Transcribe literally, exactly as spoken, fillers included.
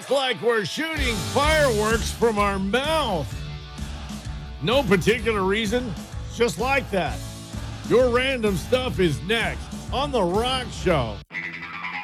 like we're shooting fireworks from our mouth. No particular reason, it's just like that. Your random stuff is next on The Rock Show.